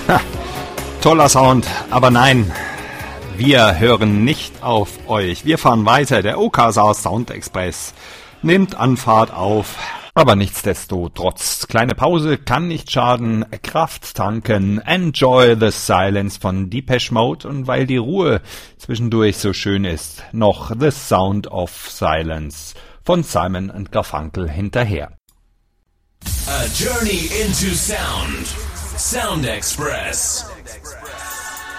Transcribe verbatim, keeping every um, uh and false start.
Ha, toller Sound, aber nein, wir hören nicht auf euch. Wir fahren weiter. Der Okasa Sound Express nimmt Anfahrt auf. Aber nichtsdestotrotz, kleine Pause kann nicht schaden, Kraft tanken, Enjoy the Silence von Depeche Mode und weil die Ruhe zwischendurch so schön ist, noch The Sound of Silence von Simon and Garfunkel hinterher. A journey into sound. Sound Express.